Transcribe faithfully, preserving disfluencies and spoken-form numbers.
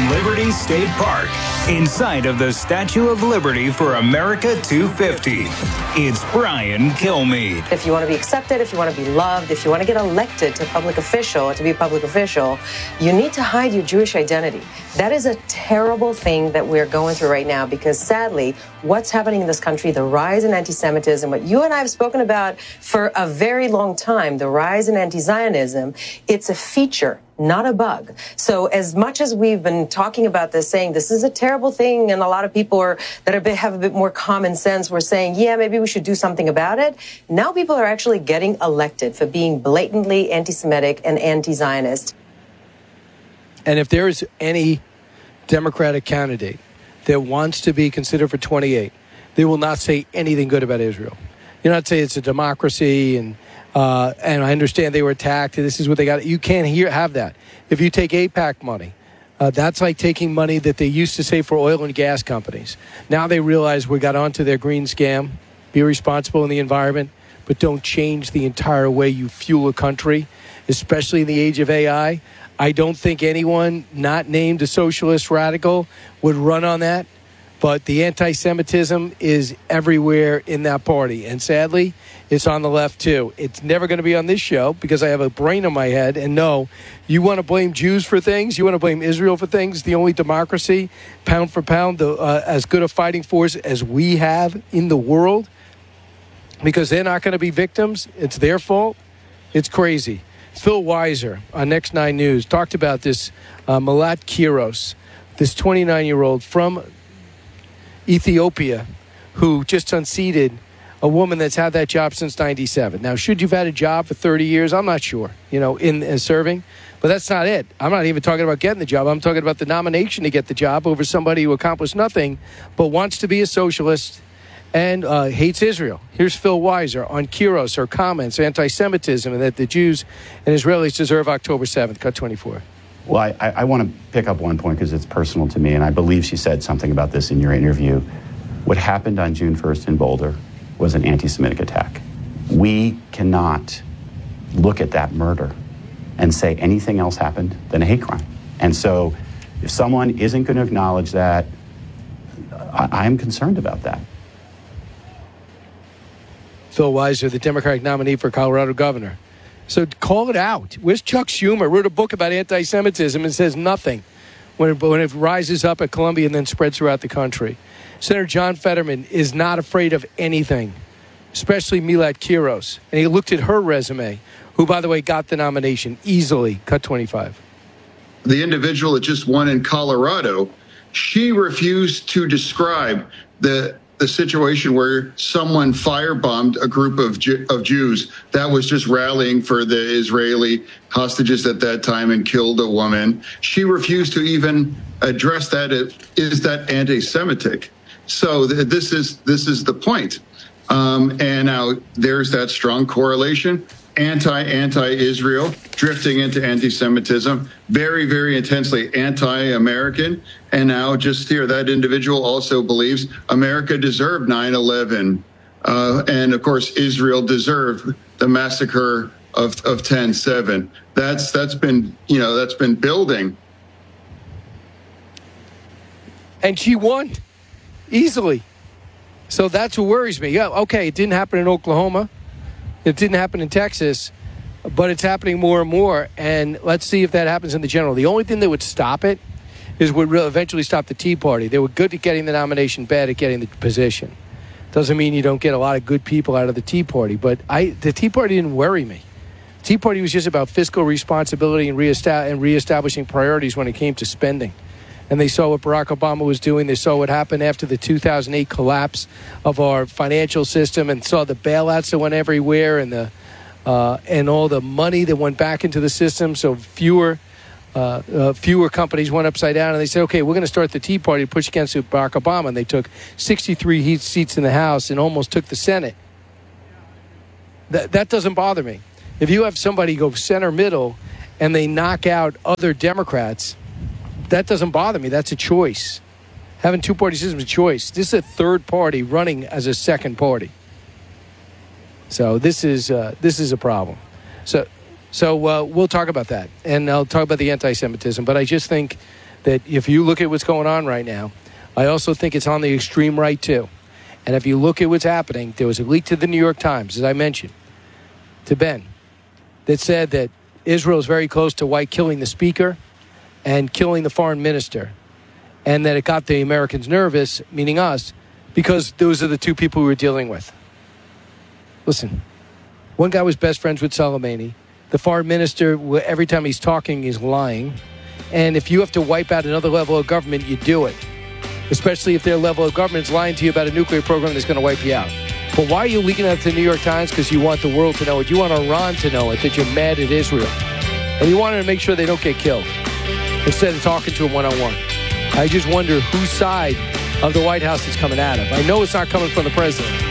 Liberty State Park, inside of the Statue of Liberty for America two fifty. It's Brian Kilmeade. If you want to be accepted, if you want to be loved, if you want to get elected to public official, to be a public official, you need to hide your Jewish identity. That is a terrible thing that we're going through right now because sadly, what's happening in this country, the rise in anti-Semitism, what you and I have spoken about for a very long time, the rise in anti-Zionism, it's a feature, not a bug. So as much as we've been talking about this, saying this is a terrible thing, and a lot of people are, that are a bit, have a bit more common sense, we're saying, yeah, maybe we should do something about it. Now people are actually getting elected for being blatantly anti-Semitic and anti-Zionist. And if there is any Democratic candidate that wants to be considered for twenty-eight, they will not say anything good about Israel. You're not saying it's a democracy and uh, and I understand they were attacked and this is what they got. You can't hear have that. If you take AIPAC money, uh, that's like taking money that they used to save for oil and gas companies. Now they realize we got onto their green scam. Be responsible in the environment, but don't change the entire way you fuel a country, especially in the age of A I. I don't think anyone not named a socialist radical would run on that. But the anti-Semitism is everywhere in that party. And sadly, it's on the left, too. It's never going to be on this show because I have a brain in my head. And no, you want to blame Jews for things? You want to blame Israel for things? The only democracy, pound for pound, the, uh, as good a fighting force as we have in the world? Because they're not going to be victims. It's their fault. It's crazy. Phil Weiser on Next nine News talked about this uh, Malat Kiros, this twenty-nine-year-old from Ethiopia who just unseated a woman that's had that job since ninety-seven. Now, should you've had a job for thirty years? I'm not sure, you know, in, in serving. But that's not it. I'm not even talking about getting the job. I'm talking about the nomination to get the job over somebody who accomplished nothing but wants to be a socialist and uh, hates Israel. Here's Phil Weiser on Kiros, her comments, anti-Semitism, and that the Jews and Israelis deserve October seventh. Cut twenty-four. Well, I, I want to pick up one point because it's personal to me, and I believe she said something about this in your interview. What happened on June first in Boulder was an anti-Semitic attack. We cannot look at that murder and say anything else happened than a hate crime. And so if someone isn't going to acknowledge that, I, I am concerned about that. Phil Weiser, the Democratic nominee for Colorado governor. So call it out. Where's Chuck Schumer? Wrote a book about anti-Semitism and says nothing when it, when it rises up at Columbia and then spreads throughout the country. Senator John Fetterman is not afraid of anything, especially Milat Kiros. And he looked at her resume, who, by the way, got the nomination easily. Cut twenty-five. The individual that just won in Colorado, she refused to describe the the situation where someone firebombed a group of Ju- of Jews that was just rallying for the Israeli hostages at that time and killed a woman. She refused to even address that. Is that anti-Semitic? So th- this is this is the point. Um, and now there's that strong correlation. Anti, anti-Israel, drifting into anti-Semitism, very, very intensely anti-American. And now just here, that individual also believes America deserved nine eleven. Uh, and of course, Israel deserved the massacre of, of ten seven. That's, that's been, you know, that's been building. And she won easily. So that's what worries me. Yeah, okay, it didn't happen in Oklahoma. It didn't happen in Texas, but it's happening more and more. And let's see if that happens in the general. The only thing that would stop it is would eventually stop the Tea Party. They were good at getting the nomination, bad at getting the position. Doesn't mean you don't get a lot of good people out of the Tea Party, but I the Tea Party didn't worry me. The Tea Party was just about fiscal responsibility and, reesta- and reestablishing priorities when it came to spending. And they saw what Barack Obama was doing. They saw what happened after the two thousand eight collapse of our financial system and saw the bailouts that went everywhere and the uh, and all the money that went back into the system. So fewer uh, uh, fewer companies went upside down. And they said, okay, we're going to start the Tea Party to push against Barack Obama. And they took sixty-three seats in the House and almost took the Senate. That, that doesn't bother me. If you have somebody go center middle and they knock out other Democrats, that doesn't bother me. That's a choice. Having two-party system is a choice. This is a third party running as a second party. So this is uh, this is a problem. So so uh, we'll talk about that, and I'll talk about the anti-Semitism. But I just think that if you look at what's going on right now, I also think it's on the extreme right, too. And if you look at what's happening, there was a leak to the New York Times, as I mentioned, to Ben, that said that Israel is very close to white killing the speaker and killing the foreign minister, and that it got the Americans nervous, meaning us, because those are the two people we were dealing with. Listen, one guy was best friends with Soleimani. The foreign minister, every time he's talking, is lying. And if you have to wipe out another level of government, you do it. Especially if their level of government is lying to you about a nuclear program that's going to wipe you out. But why are you leaking out to the New York Times? Because you want the world to know it. You want Iran to know it, that you're mad at Israel. And you want to make sure they don't get killed instead of talking to them one-on-one. I just wonder whose side of the White House is coming out of. I know it's not coming from the president.